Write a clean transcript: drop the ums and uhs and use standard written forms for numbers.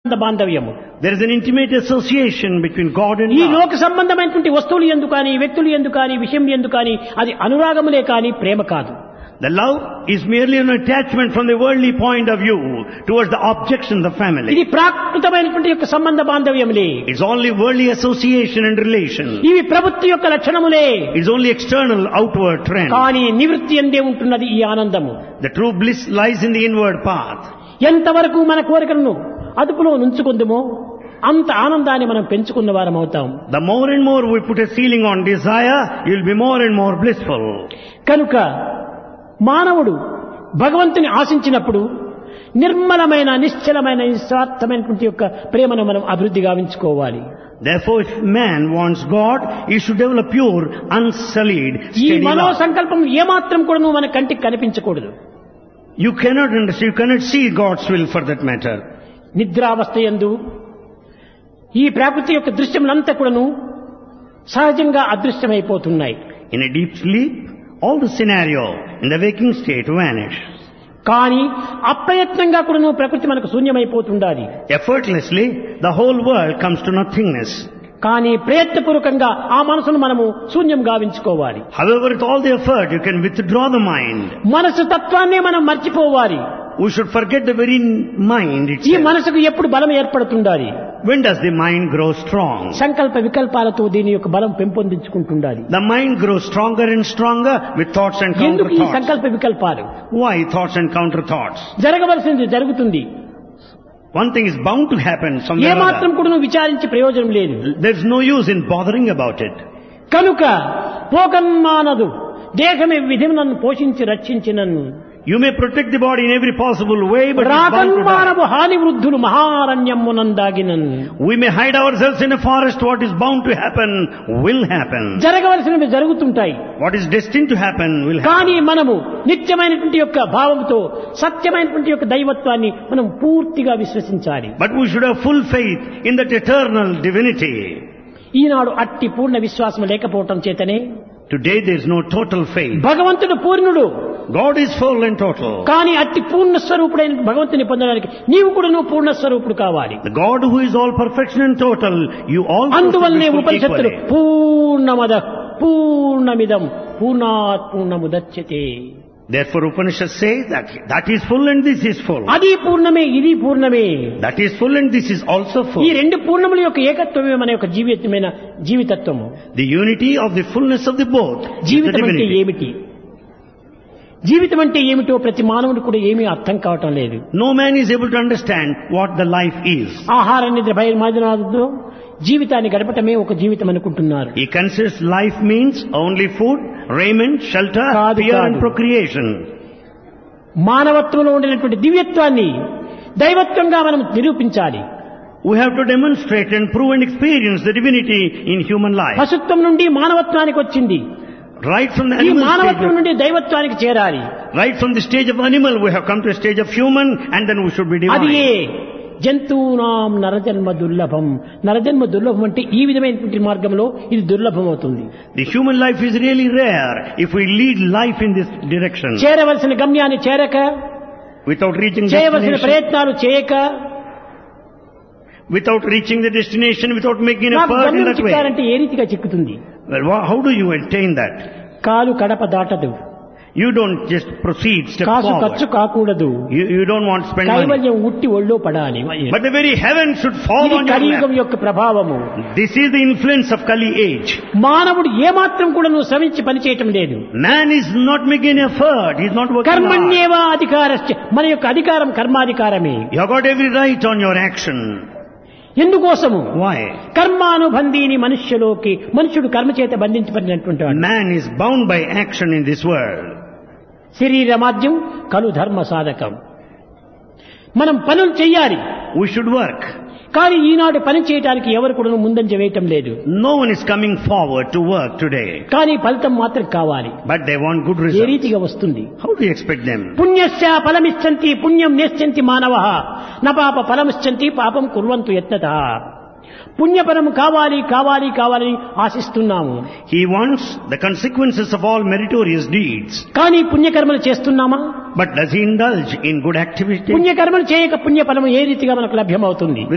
బాంధవ్యము. There is an intimate association between God and ఈ love. లోక సంబంధమైనటువంటి వస్తువులు యందు కానీ, వ్యక్తులు యందు కానీ, విషయం యందు కానీ అది అనురాగములే కానీ ప్రేమ కాదు. The love is merely an attachment from the worldly point of view towards the objects in the ఇది family. ప్రాకృతమైనటువంటి యొక్క సంబంధ బాంధవ్యములే. It's only worldly association and relation. ఇవి ప్రవృత్తి యొక్క లక్షణములే. It's only external outward trend. కానీ నివృత్తి ఎందే ఉంటున్నది ఈ ఆనందము. The true bliss lies in the inward path. ఎంతవరకు మన కోరికలను అదుపులో నుంచుకుందుమో అంత ఆనందాన్ని మనం పెంచుకున్న వారం అవుతాం. The more and more we put a ceiling on desire, you'll be more and more blissful. కనుక మానవుడు భగవంతుని ఆశించినప్పుడు నిర్మలమైన, నిశ్చలమైన, నిస్వార్థమైనటువంటి యొక్క ప్రేమను మనం అభివృద్ధి గావించుకోవాలి. Therefore, if man wants God, he should develop pure, unsullied, ఈ steady మనో love. సంకల్పం ఏమాత్రం కూడా మన కంటికి కనిపించకూడదు. You cannot understand, you cannot see God's will for that matter. నిద్రావస్థ యందు ఈ ప్రకృతి యొక్క దృశ్యములంతా కూడాను సహజంగా అదృశ్యమైపోతున్నాయి. In a deep sleep, all the scenario in the waking state vanish. కానీ అప్రయత్నంగా కూడాను ప్రకృతి మనకు శూన్యమైపోతుండాలి. Effortlessly, the whole world comes to nothingness. కానీ ప్రయత్నపూర్వకంగా ఆ మనసును మనము శూన్యం గావించుకోవాలి. However, with all the effort, you can withdraw the mind. మనసు తత్వాన్నే మనం మర్చిపోవాలి. We should forget the very mind ఈ itself. మనసుకు ఎప్పుడు బలం ఏర్పడుతుండాలి? When does the mind grow strong? సంకల్ప వికల్పాలతో దీని యొక్క బలం పెంపొందించుకుంటుండాలి. The mind grows stronger and stronger with thoughts and ఎందుకు ఈ counter-thoughts. సంకల్ప వికల్పాలు? Why thoughts and counter-thoughts? జరగవలసింది జరుగుతుంది. One thing is bound to happen somewhere or ఏమాత్రం other. కూడా నువ్వు విచారించి ప్రయోజనం లేదు. There's no use in bothering about it. కనుక పోకన్మానదు దేహమే విధిని నన్ను పోషించి రక్షించినన్ను You may protect the body in every possible way, but it's bound to die. రాకన్మానవు హాని వృద్ధులు మహారణ్యమునందాగినన్ను We may hide ourselves in a forest. What is bound to happen will happen. జరగవలసినవి జరుగుతుంటాయి. What is destined to happen will happen. కానీ మనము నిత్యమైనటువంటి యొక్క భావంతో సత్యమైనటువంటి యొక్క దైవత్వాన్ని మనం పూర్తిగా విశ్వసించాలి. But we should have full faith in that eternal divinity. ఈనాడు అట్టి పూర్ణ విశ్వాసం లేకపోవటం చేతనే Today there is no total faith. భగవంతుడు పూర్ణుడు. God is full and total. కానీ అట్టి పూర్ణ స్వరూపుడైన భగవంతుని పొందడానికి నీవు కూడా నువ్వు పూర్ణ స్వరూపుడు కావాలి. The God who is all perfection and total, you also should అందువల్లనే be full ఉపనిషత్తులు equally. పూర్ణమద పూర్ణమిదం పూర్ణాత్ పూర్ణముదచ్యతే. Therefore Upanishads say that is full and this is full. అది పూర్ణమే, ఇది పూర్ణమే. That is full and this is also ఈ full. రెండు పూర్ణముల యొక్క ఏకత్వమే మన యొక్క జీవితత్వము. The unity of the fullness of the both is the జీవితం అంటే divinity. ఏమిటి? జీవితం అంటే ఏమిటో ప్రతి మానవుడు కూడా ఏమీ అర్థం కావటం లేదు. No man is able to understand what the life is. ఆహార నిద్ర భయమాదనాలతో జీవితాన్ని గడపటమే ఒక జీవితం అనుకుంటున్నారు. He considers life means only food, raiment, shelter, కాదు, fear and కాదు. procreation. మానవత్వంలో ఉండినటువంటి దివ్యత్వాన్ని దైవత్వంగా మనం నిరూపించాలి. We have to demonstrate and prove and experience the divinity in human life. పశుత్వం నుండి మానవత్వానికి వచ్చింది. Right from the ఈ animal మానవత్వం stage, నుండి దైవత్వానికి చేరాలి. right from the stage of animal, we have come to a stage of human, and then we should be అది ఏ divine. జంతువునాం నరజన్మ దుర్లభం. నరజన్మ దుర్లభం అంటే ఈ విధమైనటువంటి మార్గంలో ఇది దుర్లభం అవుతుంది. The human life is really rare if we lead life in this direction. చేరవలసిన గమ్యాన్ని చేరక, Without reaching చేయవలసిన destination, ప్రయత్నాలు చేయక, without reaching the destination, without making నాకు effort in గమ్యం that way. చిక్కాలంటే ఏ రీతిగా చిక్కుతుంది? Well, how do you attain that? కాలు Kadapa దాటదు. You don't just proceed, step కాసు ఖర్చు forward. కాకూడదు. You don't want to spend money. కైవల్యం ఉట్టి ఒళ్ళో పడాలి. But the very heaven should fall ఇది on your కలియుగం lap. యొక్క ప్రభావము. This is the influence of Kali age. మానవుడు ఏమాత్రం కూడా నువ్వు శ్రమించి పనిచేయటం లేదు. Man is not making an effort. He is not working hard. కర్మణ్యేవా అధికారశ్చ. మన యొక్క అధికారం కర్మాధికారమే. You have got every right on your action. ఎందుకోసము? Why? కర్మానుబంధీని మనుష్యలోకి. మనుష్యుడు కర్మ చేత బంధించబడినటువంటి వాడు. Man is bound by action in this world. శరీరమాద్యం కలు ధర్మ సాధకం. మనం పనులు చెయ్యాలి. We should work. కానీ ఈనాడు పని చేయడానికి ఎవరు కూడా ముందంజ వేయటం లేదు. No one is coming forward to work today. కానీ ఫలితం మాత్రం కావాలి. But they want good A results. రీతిగా వస్తుంది? How do you expect them? పుణ్యస్య ఫలమిచ్చంతి పుణ్యం నేశ్చంతి మానవః న పాప ఫలమిచ్చంతి పాపం కుర్వంతు యత్నతః. పుణ్యఫలం కావాలి కావాలి కావాలని ఆశిస్తున్నాము. He wants the consequences of all meritorious deeds. కానీ పుణ్యకర్మలు చేస్తున్నామా? But does he indulge in good activity? పుణ్యకర్మలు చేయక పుణ్యఫలం ఏ రీతిగా మనకు లభ్యమవుతుంది?